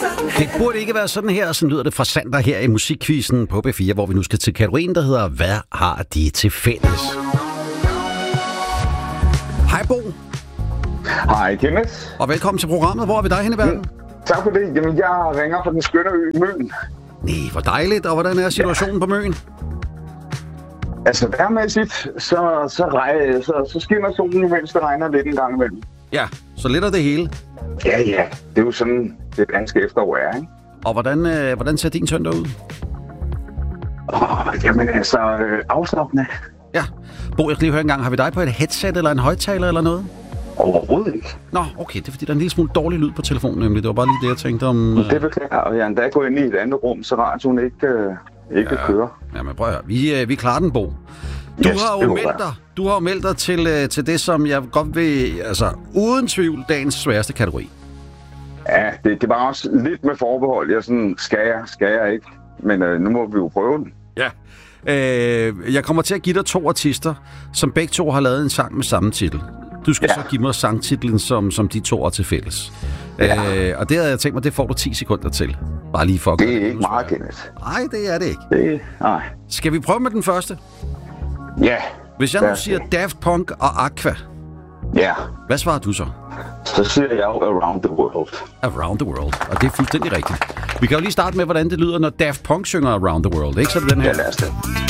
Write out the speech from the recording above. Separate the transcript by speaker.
Speaker 1: Det burde ikke være sådan her, sådan lyder det fra Sander her i musikquizzen på B4, hvor vi nu skal til kategorien, der hedder Hvad har de til fælles? Hej Bo.
Speaker 2: Hej Kenneth.
Speaker 1: Og velkommen til programmet. Hvor er vi dig henne i verden?
Speaker 2: Tak for det. Jamen, jeg ringer fra den skønne ø Møn.
Speaker 1: Nej, hvor dejligt. Og hvordan er situationen på Møn?
Speaker 2: Altså, værmæssigt, så skinner solen, mens det regner lidt en gang imellem.
Speaker 1: Ja, så lidt af det hele.
Speaker 2: Ja, det er jo sådan, det danske efterår er, ikke?
Speaker 1: Og hvordan ser din søndag ud?
Speaker 2: Jamen altså, afslappende.
Speaker 1: Ja. Bo, jeg skal lige høre en gang. Har vi dig på et headset eller en højttaler eller noget?
Speaker 2: Overhovedet ikke.
Speaker 1: Nå, okay. Det er fordi, der er en lille smule dårlig lyd på telefonen, nemlig. Det var bare lige det, jeg tænkte om...
Speaker 2: Det beklager, og jeg er endda gået ind i et andet rum, så radioen ikke kører.
Speaker 1: Jamen prøv at høre. Vi klarer den, Bo. Du har jo meldt dig til det, som jeg godt vil... Altså, uden tvivl, dagens sværeste kategori.
Speaker 2: Ja, det var også lidt med forbehold. Jeg sådan, skal jeg ikke? Men nu må vi jo prøve den.
Speaker 1: Ja. Jeg kommer til at give dig 2 artister, som begge to har lavet en sang med samme titel. Du skal så give mig sangtitlen, som de 2 er til fælles. Ja. Og det havde jeg tænkt mig, det får du 10 sekunder til. Bare lige for at
Speaker 2: det er ikke meget, Kenneth.
Speaker 1: Nej, det er det ikke.
Speaker 2: Nej.
Speaker 1: Skal vi prøve med den første?
Speaker 2: Ja.
Speaker 1: Hvis jeg nu siger Daft Punk og Aqua.
Speaker 2: Ja.
Speaker 1: Hvad svarer du så?
Speaker 2: Så siger jeg jo Around the World.
Speaker 1: Around the World. Og det er fuldstændig rigtigt. Vi kan jo lige starte med, hvordan det lyder, når Daft Punk synger Around the World. Ikke så den her?
Speaker 2: Ja, lad os det.